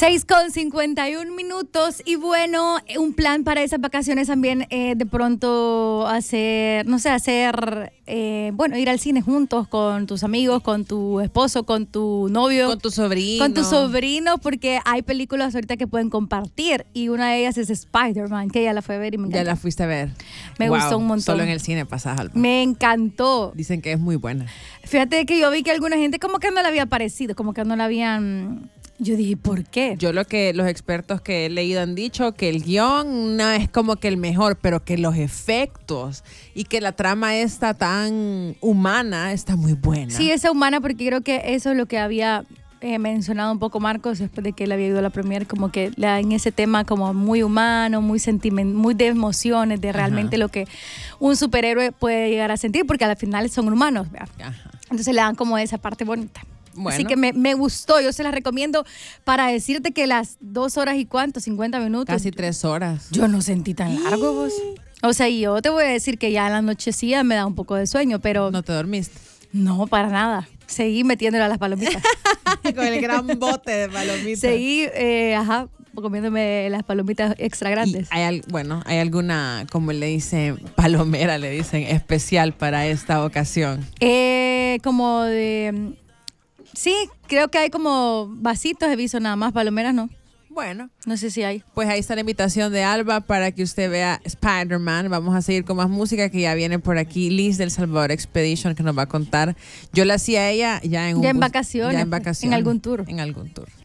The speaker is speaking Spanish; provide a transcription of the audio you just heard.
6:51 y bueno, un plan para esas vacaciones también de pronto hacer, no sé, bueno, ir al cine juntos con tus amigos, con tu esposo, con tu novio. Con tu sobrino. Con tu sobrino, porque hay películas ahorita que pueden compartir y una de ellas es Spider-Man, que ya la fue a ver y me encantó. Ya la fuiste a ver. Me gustó un montón. Solo en el cine pasas algo. Me encantó. Dicen que es muy buena. Fíjate que yo vi que alguna gente como que no le había parecido, como que no la habían... Yo dije, ¿por qué? Yo lo que los expertos que he leído han dicho que el guión no es como que el mejor, pero que los efectos y que la trama está tan humana, está muy buena. Sí, es humana porque creo que eso es lo que había mencionado un poco Marcos después de que él había ido a la premier, como que en ese tema como muy humano, muy muy de emociones, de realmente lo que un superhéroe puede llegar a sentir, porque al final son humanos, ¿verdad? Entonces le dan como esa parte bonita. Bueno. Así que me gustó, yo se las recomiendo para decirte que las 2 horas y cuánto, 50 minutos. Casi 3 horas. Yo no sentí tan largo vos. O sea, yo te voy a decir que ya en la nochecilla me da un poco de sueño, pero... ¿No te dormiste? No, para nada. Seguí metiéndole a las palomitas. Con el gran bote de palomitas. Seguí, comiéndome las palomitas extra grandes. Hay alguna, como le dicen, palomera, le dicen, especial para esta ocasión. Como de... Sí, creo que hay como vasitos, he visto nada más, palomeras no. Bueno. No sé si hay. Pues ahí está la invitación de Alba para que usted vea Spider-Man. Vamos a seguir con más música que ya viene por aquí. Liz del Salvador Expedition que nos va a contar. Yo la hacía a ella ya en vacaciones. Ya en vacaciones. En algún tour. En algún tour.